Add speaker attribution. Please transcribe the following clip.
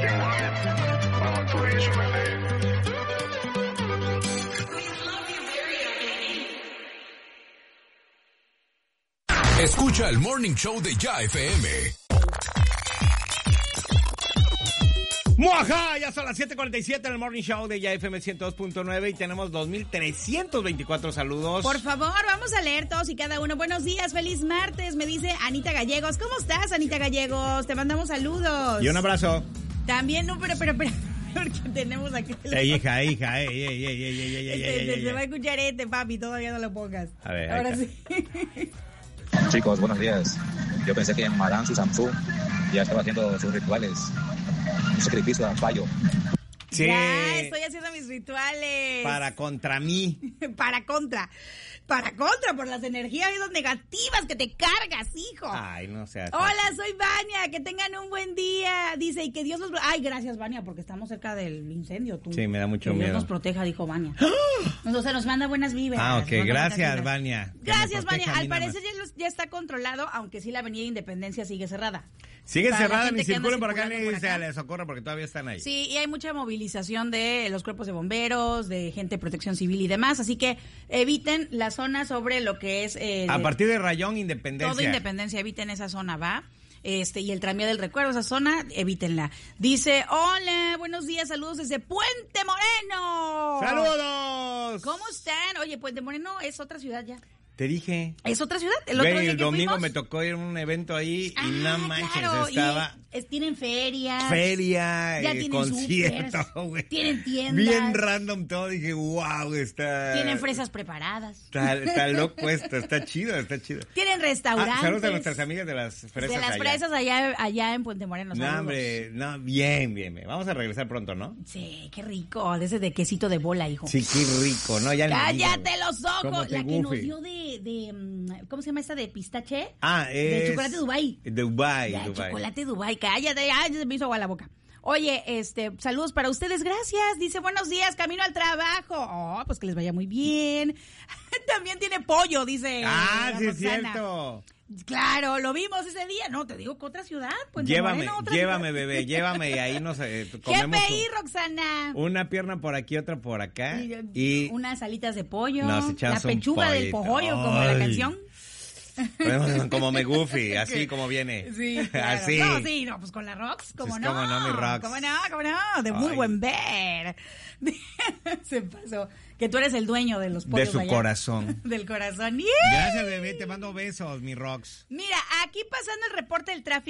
Speaker 1: Escucha el Morning Show de Ya FM.
Speaker 2: ¡Muajá! Ya son las 7:47 en el Morning Show de Ya FM 102.9 y tenemos 2,324 saludos.
Speaker 3: Por favor, vamos a leer todos y cada uno. Buenos días, feliz martes, me dice Anita Gallegos. ¿Cómo estás, Anita Gallegos? Te mandamos saludos.
Speaker 2: Y un abrazo.
Speaker 3: También, no, pero, porque tenemos aquí...
Speaker 2: hija.
Speaker 3: Se va a escuchar papi, todavía no lo pongas.
Speaker 2: A ver,
Speaker 3: ahora sí.
Speaker 4: Chicos, buenos días. Yo pensé que Madame Susamsu ya estaba haciendo sus rituales. Un sacrificio a fallo.
Speaker 2: Sí.
Speaker 3: Ya, estoy haciendo mis rituales.
Speaker 2: Para contra mí.
Speaker 3: Para contra, por las energías negativas que te cargas, hijo.
Speaker 2: Ay, no seas.
Speaker 3: Hola, soy Vania, que tengan un buen día. Dice, y que Dios los... Ay, gracias, Vania, porque estamos cerca del incendio. Tú.
Speaker 2: Sí, me da mucho
Speaker 3: que
Speaker 2: miedo.
Speaker 3: Dios nos proteja, dijo Vania. Entonces nos manda buenas vibras.
Speaker 2: Ah, ok, gracias, Vania.
Speaker 3: Gracias, Vania. Al parecer ya está controlado, aunque sí la avenida Independencia sigue cerrada.
Speaker 2: Sigue
Speaker 3: Para
Speaker 2: cerrada,
Speaker 3: la
Speaker 2: ni
Speaker 3: gente que anda
Speaker 2: circulen por acá,
Speaker 3: circulando
Speaker 2: ni
Speaker 3: por acá.
Speaker 2: se les socorro porque todavía están ahí.
Speaker 3: Sí, y hay mucha movilización de los cuerpos de bomberos, de gente de protección civil y demás, así que eviten la zona sobre lo que es...
Speaker 2: a partir de Rayón, Independencia.
Speaker 3: Toda Independencia, eviten esa zona, ¿va? Y el tranvía del recuerdo, esa zona, evítenla. Dice, hola, buenos días, saludos desde Puente Moreno.
Speaker 2: ¡Saludos!
Speaker 3: ¿Cómo están? Oye, Puente Moreno es otra ciudad ya.
Speaker 2: Te dije.
Speaker 3: ¿Es otra ciudad? El otro día
Speaker 2: el
Speaker 3: que
Speaker 2: domingo
Speaker 3: fuimos,
Speaker 2: me tocó ir a un evento ahí y no manches,
Speaker 3: claro,
Speaker 2: estaba...
Speaker 3: tienen ferias.
Speaker 2: Feria,
Speaker 3: ya tienen
Speaker 2: concierto,
Speaker 3: supers,
Speaker 2: güey.
Speaker 3: tienen tiendas.
Speaker 2: Bien random todo, dije, wow, está...
Speaker 3: Tienen fresas preparadas.
Speaker 2: Está loco esto, está chido.
Speaker 3: Tienen restaurantes.
Speaker 2: Saludos a nuestras amigas de las fresas
Speaker 3: de las
Speaker 2: allá.
Speaker 3: fresas allá en Puente Moreno.
Speaker 2: No, hombre, no, bien. Vamos a regresar pronto, ¿no?
Speaker 3: Sí, qué rico. De ese de quesito de bola, hijo.
Speaker 2: Sí, qué rico, ¿no? Ya
Speaker 3: ¡cállate los ojos! La que nos
Speaker 2: Goofy.
Speaker 3: dio de ¿cómo se llama esta de pistache?
Speaker 2: Es...
Speaker 3: De chocolate Dubai.
Speaker 2: Dubai.
Speaker 3: Chocolate Dubai. Cállate, ya se me hizo agua la boca. Oye, saludos para ustedes, gracias. Dice, buenos días, camino al trabajo. Oh, pues que les vaya muy bien. También tiene pollo, dice.
Speaker 2: Ah, sí, es
Speaker 3: Roxana.
Speaker 2: cierto.
Speaker 3: Claro, lo vimos ese día. No, te digo que otra ciudad. Puente
Speaker 2: Llévame,
Speaker 3: Moreno, otra
Speaker 2: llévame,
Speaker 3: ciudad.
Speaker 2: bebé, llévame y ahí nos comemos
Speaker 3: GPI, Roxana.
Speaker 2: una pierna por aquí, otra por acá y
Speaker 3: unas alitas de pollo,
Speaker 2: nos
Speaker 3: la
Speaker 2: echamos un
Speaker 3: pechuga del
Speaker 2: pollito.
Speaker 3: pollo, como la
Speaker 2: Ay.
Speaker 3: canción.
Speaker 2: Como me Goofy, así como viene.
Speaker 3: Sí, claro.
Speaker 2: Así.
Speaker 3: No, pues con la Rox, ¿cómo
Speaker 2: Pues,
Speaker 3: no?
Speaker 2: cómo no, mi Rox.
Speaker 3: ¿Cómo no? De muy
Speaker 2: Ay.
Speaker 3: buen ver. Se pasó. Que tú eres el dueño de los pollos
Speaker 2: De su
Speaker 3: allá.
Speaker 2: corazón.
Speaker 3: Del corazón. ¡Yeah!
Speaker 2: Gracias, bebé, te mando besos, mi Rox.
Speaker 3: Mira, aquí pasando el reporte del tráfico.